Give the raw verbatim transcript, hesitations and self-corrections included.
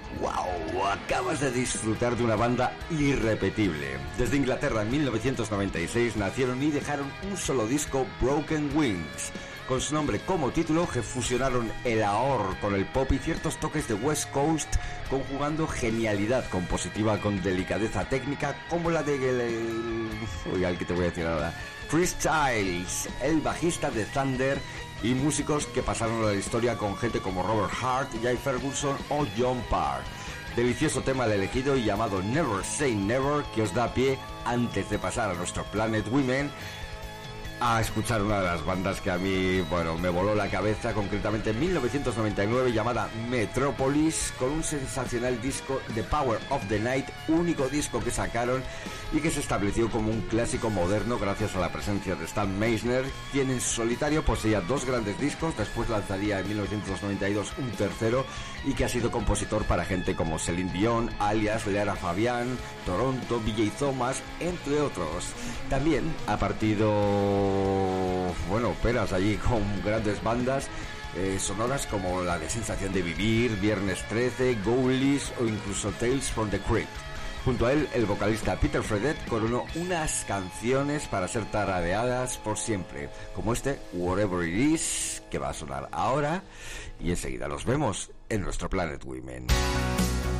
¡Wow! Acabas de disfrutar de una banda irrepetible. Desde Inglaterra en mil novecientos noventa y seis nacieron y dejaron un solo disco, Broken Wings. Con su nombre como título, que fusionaron el ahorro con el pop y ciertos toques de West Coast, conjugando genialidad compositiva con delicadeza técnica como la de... El... Oiga, el que te voy a decir ahora. Chris Childs, el bajista de Thunder, y músicos que pasaron a la historia con gente como Robert Hart, Jay Ferguson o John Parr. Delicioso tema el elegido y llamado Never Say Never, que os da pie, antes de pasar a nuestro Planet Women, a escuchar una de las bandas que a mí, bueno, me voló la cabeza, concretamente en mil novecientos noventa y nueve, llamada Metropolis, con un sensacional disco, The Power of the Night, único disco que sacaron y que se estableció como un clásico moderno gracias a la presencia de Stan Meisner, quien en solitario poseía dos grandes discos, después lanzaría en mil novecientos noventa y dos un tercero, y que ha sido compositor para gente como Celine Dion, alias Lara Fabian, Toronto, B J Thomas, entre otros. También ha partido, bueno, peras allí con grandes bandas eh, sonoras como la de Sensación de Vivir, Viernes trece, Ghoulies o incluso Tales from the Crypt. Junto a él, el vocalista Peter Fredette coronó unas canciones para ser tarareadas por siempre, como este Whatever It Is, que va a sonar ahora, y enseguida los vemos en nuestro Planet Women.